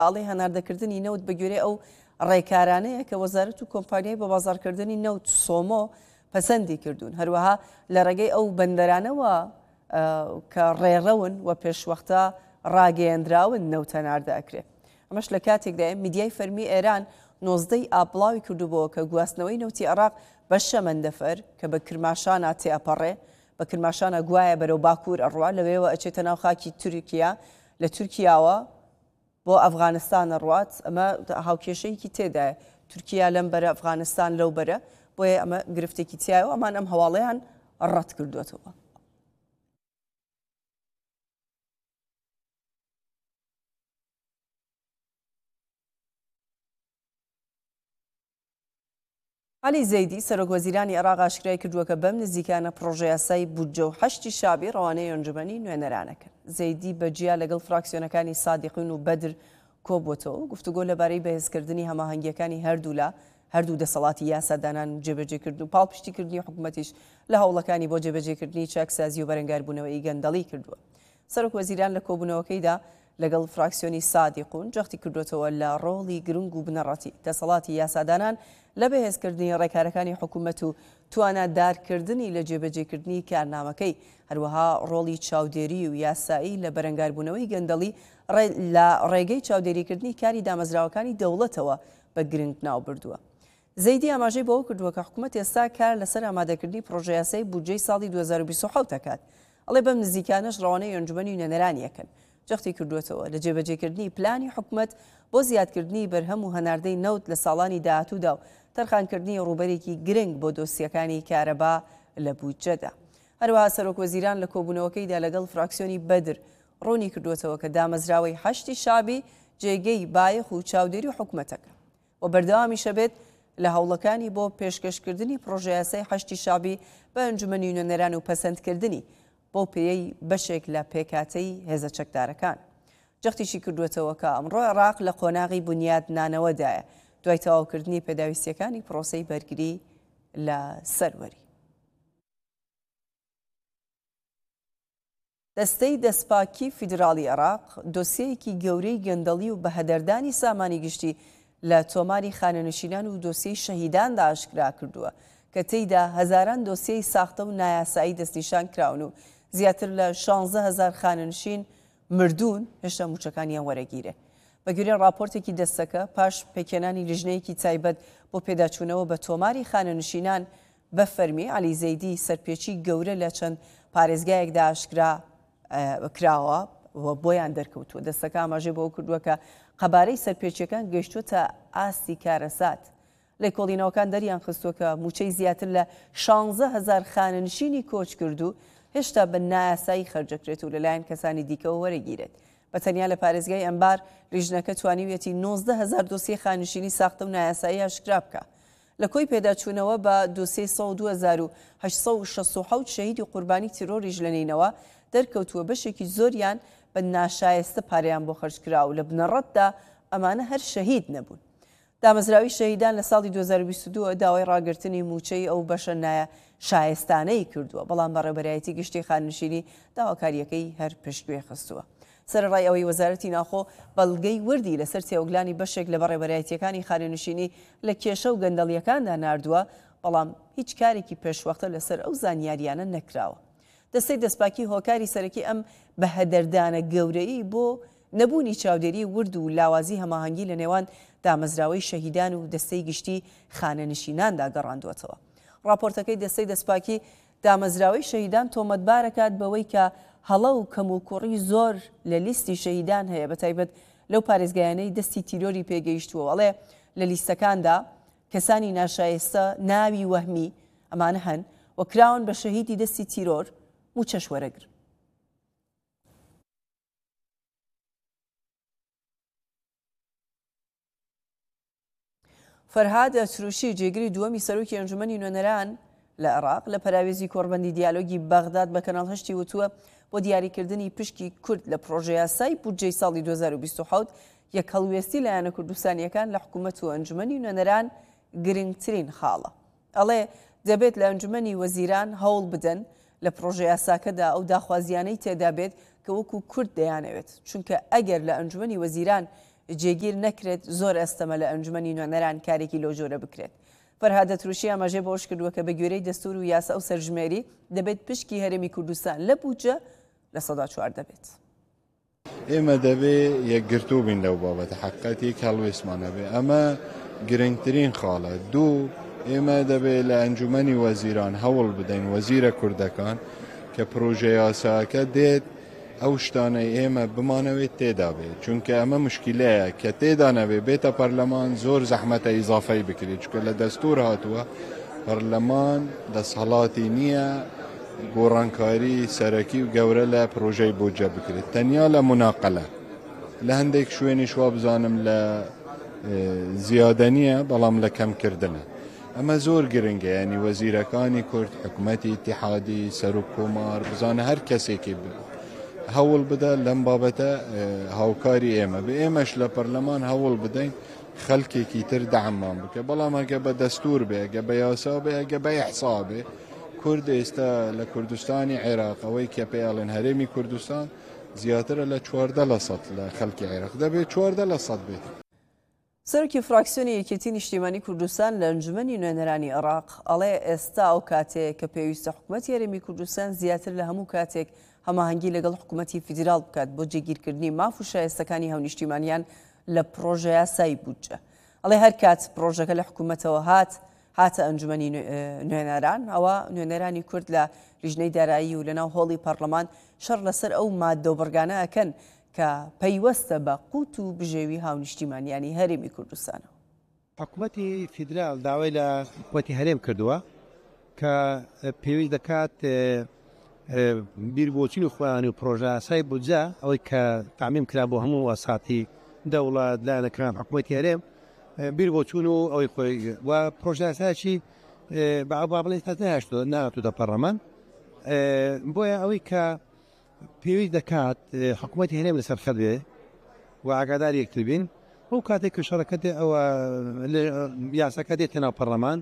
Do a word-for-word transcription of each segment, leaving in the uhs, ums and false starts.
ئاڵی هەناردەکردنی نەوت بە گوێرەی ئەو ڕێکارانەیە کە وەزارەت و کۆمپانیای بە بازارکردنی نەوت سۆمۆ پەسەندی کردوون. هەروەها لە ڕێگەی ئەو بەندەرانەوە کە ڕێڕەون و پێشوەختە ڕاگەیەندراون نەوت هەناردە ئەکرێت. ئەمەش لە کاتێکدا میدیای فەرمی ئێران نۆزدەی ئاپڵاوی کردوبەوە کە گواستنەوەی نەوتی عێراق بە شەمەندەفەر کە بە کرماشانە تێئەپەڕێ بە کرماشانە گوایە بەرەو باکوور ئەڕوا لەوێەوە ئەچێتە ناو خاکی تورکیا لە تورکیاوە بۆ ئەفغانستان ڕوات. ئەمە هاوکێشەیەکی تێدایە تورکیا لەم بەرە ئەفغانستان لەو بەرە بۆیە ئەمە گرفتێکی تایەوە ئەمان ئەم هەواڵەیان ڕەت کردوێتەوە. علی زەیدی سەرۆکوەزیرانی عێراق ئاشکرای کردووە کە بەم نزیکانە پڕۆژە یاسای بودجە و هەشتی شابی ڕەوانەی ئەنجومەنی نوێنەرانەکەن. زەیدی بەجیا لەگەڵ فراکسیۆنەکانی سادیقین و بەدر کۆبووەتەوە گفتوگۆ لەبارەی بەهێزکردنی هەماهەنگیەکانی هەردوو لە هەردوو دەسەڵاتی یاسادانان و جێبەجێکردن و پاڵپشتیکردنی حکوومەتیش لە هەوڵەکانی بۆ جێبەجێکردنی چاکسازی و بەرەنگاربوونەوەی گەندەڵی کردووە. سەرۆکوەزیران لە کۆبوونەوەکەیدا لەگەڵ فراکسیۆنی سادیقون جەختی کردوێتەوە لە ڕۆڵی گرنگ و بنەڕەتی دەسەڵاتی یاسادانان لە بەهێزکردنی ڕێکارەکانی حکوومەت و توانەدارکردنی لە جێبەجێکردنی کارنامەکەی، هەروەها ڕۆڵی چاودێری و یاسایی لە بەرەنگاربوونەوەی گەندەڵی لە ڕێگەی چاودێریکردنی کاری دامەزراوەکانی دەوڵەتەوە بە گرنگ ناوبردووە. زەیدی ئاماژەی بەوە کردووە کە حکوومەت ئێستا کار لەسەر ئامادەکردنی پڕۆژە یاسای بودجەی ساڵی دوو هەزار و بیست و حەوت دەکات. ئەڵێ بەم نزیکانەش ڕەوانەی ئەنجومەنی نوێنەرانیەکەن. جەختی کردوێتەوە لە جێبەجێکردنی پلانی حکوومەت بۆ زیادکردنی بەرهەم و هەناردەی نەوت لە ساڵانی داهاتوودا و تەرخانکردنی ڕوبەرێکی گرنگ بۆ دۆسیەکانی کارەبا لە بودجەدا. هەروەها سەرۆکوەزیران لە کۆبوونەوەکەیدا لەگەڵ فراکسیۆنی بەدر ڕوونی کردوێتەوە کە دامەزراوەی هەشتی شابی جێگەی بایەخ و چاودێری حکوومەتەکە و بەردەوامیشە بێت لە هەوڵەکانی بۆ پێشکەشکردنی پڕۆژە یاسای هەشتی شابی بە ئەنجومەنی نوێنەران و پەسەندکردنی بۆ پێی بەشێک لە پێکاتەی هێزە چەکدارەکان. جەختیشی کردوێتەوە کە ئەمڕۆ عێراق لە قۆناغی بنیاد نانەوەدایە دوای تەواوکردنی پێداویستیەکانی پرۆسەی بەرگری لە سەروەری. دەستەی دەستپاکی فیدراڵی عێراق دۆسیەیەکی گەورەی گەندەڵی و بەهەدەردانی سامانی گشتی لە تۆماری خانەنشینان و دۆسیەی شەهیداندا ئاشکرا کردووە کە تێیدا هەزاران دۆسیەی ساختە و نایاسایی دەستنیشان کراون و زیاتر لە شانزە هەزار خانەنشین مردوون هێشتا موچەکانیان وەرەگیرێ. بەگوێرە راپۆرتێکی دەستەکە پاش پێکێنانی لیژنەیەکی تایبەت بۆ پێداچوونەوە بە تۆماری خانەنشینان بە فەرمی علی زەیدی سەرپێچی گەورە لە چەند پارێزگایەکدا ئاشکرا کراوە و بۆیان دەرکەوتووە. دەستەکە ئاماژەی بەوە کردووە کە قەبارەی سەرپێچیەکان گەیشتوتە ئاستی کارەسات. لێکۆڵینەوەکان دەریان خستووە کە موچەی زیاتر لە شانزە هەزار خانەنشینی کۆچ کردو هێشتا بە نایاسایی خەرجەکرێت و لەلایەن کەسانی دیکەوە وەرەگیرێت. بە تەنیا لە پارێزگای ئەمبار لیژنەکە توانیویەتی نۆزدە هەزار دۆسیە خانشینی ساختە و نایاسایی ئاشکرا بکە. لە کۆی پێداچوونەوە بە دۆسیە سەد و دوو هەزار و هەشت سەد و شەست و حەوت شەهیدی قوربانی تیرۆریش لەنینەوە دەرکەوتووە بەشێکی زۆریان بە ناشایستە پارەیان بۆ خەرجکرا و لە بنەڕەتدا ئەمانە هەر شەهید نەبوون. دامەزراوی شەهیدان لە ساڵی دوو هەزار و بیست و دوو داوای ڕاگررتنی موچەی ئەو بەشە نایە شایستانەی کردووە، بەڵام بەڕێبەرایەتی گشتی خاننشینی داواکاریەکەی هەر پشتگوێ خستووە. سەرڕای ئەوەی وەزارەتی ناخۆ بەڵگەی وردی لەسەر تێوەگلانی بەشێک لە بەڕێبەرایەتیەکانی خانەنشینی لە کێشە و گەندەڵیەکاندا ناردووە، بەڵام هیچ کارێکی پێشوەختە لەسەر ئەو زانیاریانە نەکراوە. دەستەی دەستپاکی هۆکاری سەرەکی ئەم بەهەدەردانە گەورەی بۆ نەبوونی چاودێری ورد و لاوازی هەماهەنگی لە نێوان دامەزراوەی شەهیدان و دەستەی گشتی خانەنشیناندا گەڕاندوێتەوە. راپۆرتەکەی دەستەی دەستپاکی دامەزراوەی شەهیدان تۆمەتبارەکات بەوەی کە هەڵە و کەم و کوڕی زۆر لە لیستی شەهیدان هەیە، بەتایبەت لەو پارێزگایانەی دەستی تیرۆری پێگەیشتووە. وەڵێ لە لیستەکاندا کەسانی ناشایستە ناوی وەهمی ئەمانە هەن و کراون بە شەهیدی دەستی تیرۆر موچەش وەرەگر. فەرهاد ئەچروشی جێگری دووەمی سەرۆکی ئەنجومەنی نوێنەران لە عێراق لە پەراوێزی کۆڕبەندی دیالۆگی بەغداد بە کەناڵ هەشتی وتووە بۆ دیاریکردنی پشکی کورد لە پڕۆژە یاسای بودجەی ساڵی دوو هەزار و بیست و حەوت یەک هەڵوێستی لایەنە کوردستانیەکان لە حکوومەت و ئەنجومەنی نوێنەران گرنگترین خاڵە. ئەڵێ دەبێت لە ئەنجومەنی وەزیران هەوڵ بدەن لە پڕۆژە یاساکەدا ئەو داخوازیانەی تێدا بێت کە وەکو کورد دەیانەوێت، چونکە ئەگەر لە ئەنجومەنی وەزیران جێگیر نەکرێت زۆر ئەستەمە لە ئەنجومەنی نوێنەران کارێکی لەو جۆرە بکرێت. فەرهاد دەتروشی ئاماژەی بۆش کردووە کە بە گوێرەی دەستور و یاسا و سەرژمێری دەبێت پشکی هەرێمی کوردستان لە بودجە لە سەدا چواردە بێت. ئێمە دەبێ یەکگرتوو بین لەو بابەتە حەقیقەتی هەڵوێستمانە بێ ئەمە گرنگترین خاڵە. دوو ئێمە دەبێت لە ئەنجومەنی وەزیران هەوڵ بدەین وەزیرە کوردەکان کە پرۆژە یاساکە دێت ئەو شتانەی ئێمە بمانەوێت تێدا بێت چونکە ئەمە مشکلەیە کە تێدا نەبێ بێتە پەرلەمان زۆر زەحمەتە ئیزافەی بکرێت چونکە لە دەستور هاتووە پەرلەمان دەسەڵاتی نییە گۆڕانکاری سەرەکی و گەورە لە پرۆژەی بودجە بکرێت تەنیا لە مناقەلە. لە هەندێک شوێنی شوا بزانم لە زیادە نییە بەڵام لە کەمکردنە. ئەمە زۆر گرنگە ینی وەزیرەکانی کورد حکوومەتی ئیتیحادی سەر و کۆمار بزانە هەر کەسێکی هەوڵ بدە لەم بابەتە هاوکاری ئێمە بە ئێمەش لە پەرلەمان هەوڵ بدەین خەڵکێکی تر دەعممان بکە بەڵام ئەگە بە دەستور بێ ئەگە بە یاسا بێ ئەگە بە ئیحسا بێ کورد ئێستا لە کوردستانی عێراق ئەوەی کە پێیاڵێن هەرێمی کوردستان زیاترە لە چواردە لە سەد لە خەڵکی عێراق دەبێت چواردە لە سەد بێت. سەرۆکی فراکسیۆنی یەکێتی نیشتیمانی کوردستان لە ئەنجومەنی نوێنەرانی عێراق ئەڵێ ئێستا ئەو کاتێک کە پێویستە حکوومەتی هەرێمی کوردستان زیاتر لە هەموو کاتێک هەماهەنگی لەگەڵ حکوومەتی فیدرال بکات بۆ جێگیرکردنی ماف و شایستەکانی هەونیشتیمانیان لە پرۆژە یاسای بودجە. ئەڵێ هەر کات پرۆژەکە لە حکوومەتەوە هات هاتە ئەنجومەنی نوێنەران ئەوە نوێنەرانی کورد لە لیژنەی دارایی و لەناو هۆڵی پەرلەمان شەڕ لەسەر ئەو مادە و بەرگانە ئەکەن کە پەیوەستە بە قوت و بژێوی هاونیشتیمانیانی هەرێمی کوردستانە. حکوومەتی فیدرال داوای لە حکوومەتی هەرێم کردووە کە پێویست دەکات بیربۆچین و خۆیان و پرۆژە یاسای بودجە ئەوەی کە تامیم کرا بۆ هەموو وەساتی دەوڵەت لایەنەکان حکوومەتی هەرێم بیربۆچوون و ئەوەی خۆی و پرۆژە یاسایەکی بەعوا بڵێ تا نەهێشتووە نهاتووە پەرلەمان بۆیە ئەوەی کە پێویست دەکات حکوومەتی هەرێم لەسەر خەت بێ و ئاگاداری یەکتر بین ئەو کاتێک کە شەڕەکە ئەوە یاساکە دێتە ناو پەرلەمان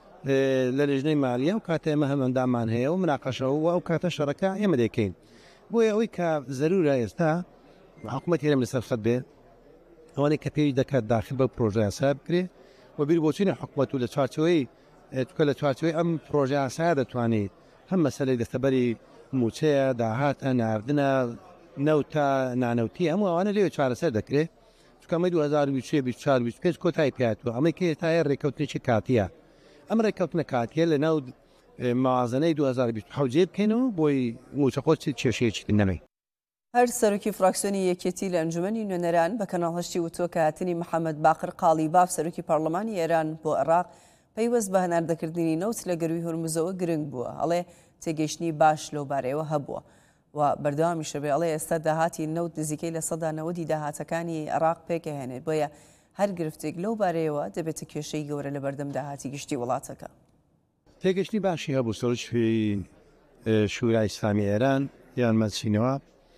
لە لێژنەی مالیە و کاتە ئێمە هەمەندامان هەیە و مناقەشەوە و ئەو کاتە شەڕەکە ئێمە دەکەین بۆیە ئەوەی کە زەرورە ئێستا حکوومەتی هەرێم لەسەر خەت بێ ئەوانەی کە پێویست دەکات داخل بە پرۆژە یاسا بکرێ و بیربۆچینی حکوومەت و لە چوارچەوەی توکە لە چوارچەوەی ئەم پرۆژە یاسا دەتوانێت هەم مەسەلەی دەستەبەری موچەیە داهاتە ناردنە نەوتە نانەوتی هەموو ئەوانە لێوێ چارەسەر دەکرێت چکەمەی دوو هەزار و بیست و بیست و چوار بیست و پێنج کۆتای پێهاتووە ئەمەی کە ئێستاە ڕێکەوتنێکی کاتیە ئەم ڕێکەوتنە کاتیە لە ناو مازنەی دوو هەزار و بیست و حەوت جێ بکەینەوە بۆی موچەخۆ کێشەیەکی نەمەی. هەر سەرۆکی فراکسیۆنی یەکێتی لە ئەنجومەنی نوێنەران بە کەناڵ هەشتی وتۆ کە هاتنی محەممەد باقر قالیباف سەرۆکی پەرلەمانی ئێران بۆ عێراق پەیوەست بە هەناردەکردنی نەوت لە گەروی هورمزەوە گرنگ بووە ئەڵێ تێگەیشتنی باش لەو بارەیەوە هەبووە و بەردەوامی شەبێ ئەڵێ ئێستا داهاتی نەوت نزیکەی لە سەدا نەوەدی داهاتەکانی عێراق پێکەهێنێت بۆیە هەر گرفتێک لەو بارەیەوە دەبێتە کێشەی گەورە لە بەردەم داهاتی گشتی وڵاتەکە. تێگەشتنی باشی هەبوو سەرۆکی شورای ئیسلامی ئێران یان مەجلیسینەوە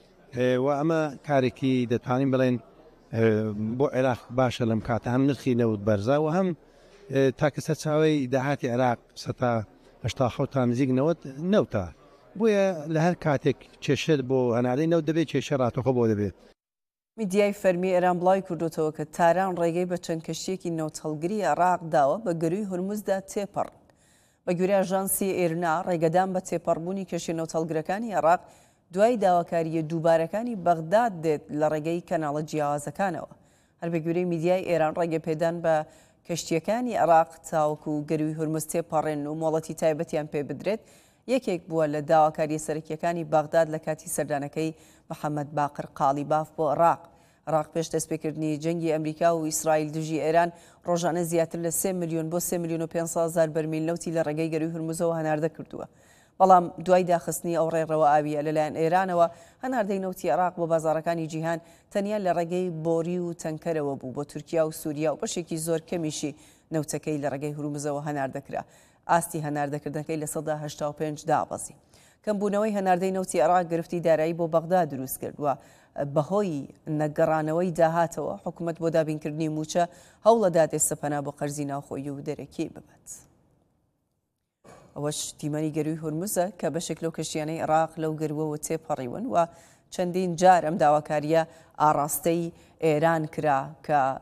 و ئەمە کارێکی دەتوانین بڵێن بۆ عێراق باشە لەم کاتە هەم نرخی نەوت بەرزە و هەم تاکەسە چاوەی داهاتی عێراق سەتا هەشتا حەوت تا نزیک نەوەت نەوتە بۆیە لە هەر کاتێک کێشە بۆ هەناردەی نەوت دەبێت کێشە ڕاتەخۆ بۆ دەبێت. میدیای فەرمی ئێران بڵاوی کردوتەوە کە تاران ڕێگەی بە چەند کەشتێکی نەوت هەڵگری عێراق داوە بە گەروی هورمزدا تێپەڕ. بە گوێرە ئاژانسی ئێرنا ڕێگەدان بە تێپەڕبوونی کەشی نەوت هەڵگرەکانی عێراق دوای داواکاریە دووبارەکانی بەغداد دێت لە ڕێگەی کەناڵە جیاوازەکانەوە. هەر بە گوێرەی میدیای ئێران ڕێگە پێدان بە کەشتیەکانی عێراق تاوەکو و گەروی هورمز تێپەڕێن و مۆڵەتی تایبەتیان پێ بدرێت یەکێک بووە لە داواکاریە سەرەکیەکانی بەغداد لە کاتی سەردانەکەی محەممەد باقر قالیباف بۆ عێراق. عێراق پێش دەستپێکردنی جەنگی ئەمریکا و ئیسرائیل دژی ئێران ڕۆژانە زیاتر لە سێ ملیۆن بۆ سێ ملیۆن و پێنج هەزار بەرمیل نەوتی لە ڕێگەی گەروی هورمزەوە هەناردە کردووە. بەڵام دوای داخستنی ئەو ڕێڕەوە ئاویە لەلایەن ئێرانەوە هەناردەی نەوتی عێراق بۆ بازاڕەکانی جیهان تەنیا لە ڕێگەی بۆری و تەنکەرەوە بوو بۆ تورکیا و سووریا و بەشێکی زۆر کەمیشی نەوتەکەی لە ڕێگەی هورمزەوە هەناردەکرا. ئاستی هەناردەکردنەکەی لە سەدا هەشتا و پێنج دابەزی. کەمبوونەوەی هەناردەی نەوتی عێراق گرفتی دارایی بۆ بەغداد دروست کردووە بەهۆی نەگەڕانەوەی داهاتەوە حکوومەت بۆ دابینکردنی موچە هەوڵە دادێت سەپەنا بۆ قەرزی ناوخۆیی و دەرەکی ببات. ئەوەش تیمەنی گەروی هورمزە کە بەشێک لەو کەشتیانەی عێراق لەو گەروەوە تێپەڕیون و چەندین جار ئەم داواکاریە ئاڕاستەی ئێران کرا کە